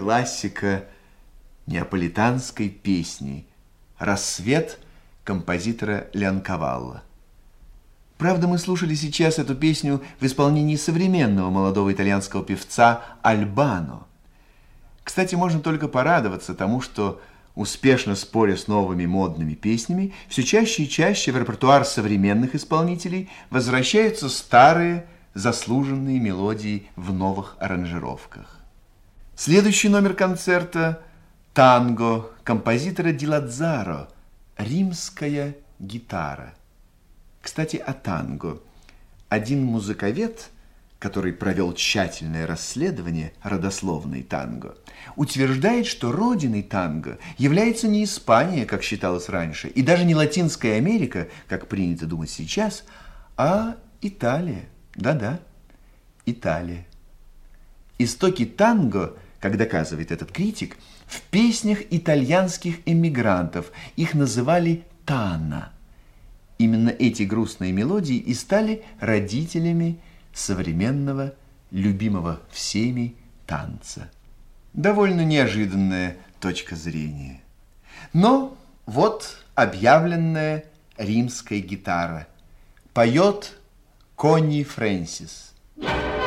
классика неаполитанской песни «Рассвет» композитора Леонкавалло. Правда, мы слушали сейчас эту песню в исполнении современного молодого итальянского певца Альбано. Кстати, можно только порадоваться тому, что, успешно споря с новыми модными песнями, все чаще и чаще в репертуар современных исполнителей возвращаются старые заслуженные мелодии в новых аранжировках. Следующий номер концерта – танго композитора Ди Лаззаро «Римская гитара». Кстати, о танго. Один музыковед, который провел тщательное расследование родословной танго, утверждает, что родиной танго является не Испания, как считалось раньше, и даже не Латинская Америка, как принято думать сейчас, а Италия. Да-да, Италия. Истоки танго, как доказывает этот критик, в песнях итальянских эмигрантов. Их называли «тана». Именно эти грустные мелодии и стали родителями современного, любимого всеми танца. Довольно неожиданная точка зрения. Но вот объявленная римская гитара. Поет Конни Фрэнсис.